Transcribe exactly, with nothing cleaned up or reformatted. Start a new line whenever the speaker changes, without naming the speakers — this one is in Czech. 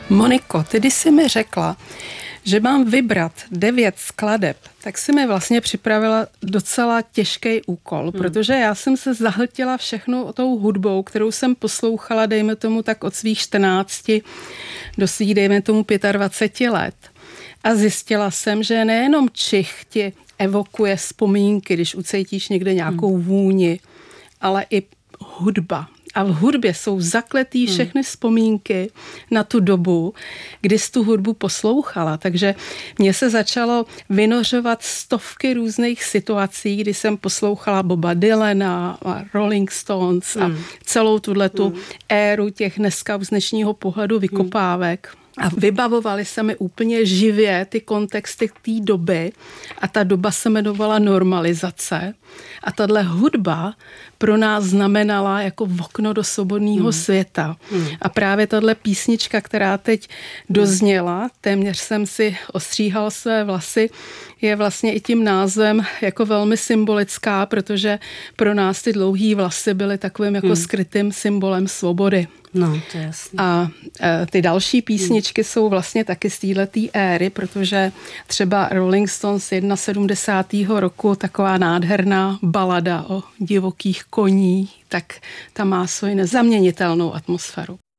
Moniko, ty když jsi mi řekla, že mám vybrat devět skladeb, tak si mi vlastně připravila docela těžký úkol, hmm. protože já jsem se zahltila všechno tou hudbou, kterou jsem poslouchala, dejme tomu tak od svých čtrnácti do svých, dejme tomu dvaceti pěti let. A zjistila jsem, že nejenom čich ti evokuje vzpomínky, když ucítíš někde nějakou hmm. vůni, ale i hudba. A v hudbě jsou zakletý všechny vzpomínky na tu dobu, kdy jsi tu hudbu poslouchala. Takže mně se začalo vynořovat stovky různých situací, kdy jsem poslouchala Boba Dylana a Rolling Stones a celou tuhletu mm. éru těch dneska z dnešního pohledu vykopávek. A vybavovaly se mi úplně živě ty kontexty té doby a ta doba se jmenovala normalizace a tahle hudba pro nás znamenala jako okno do svobodného hmm. světa. Hmm. A právě tahle písnička, která teď dozněla, téměř jsem si ostříhal své vlasy, je vlastně i tím názvem jako velmi symbolická, protože pro nás ty dlouhý vlasy byly takovým jako hmm. skrytým symbolem svobody.
No, to je jasný.
A e, ty další písničky hmm. jsou vlastně taky z téhletý éry, protože třeba Rolling Stones sedmdesátého roku, taková nádherná balada o divokých koních, tak ta má svoji nezaměnitelnou atmosféru.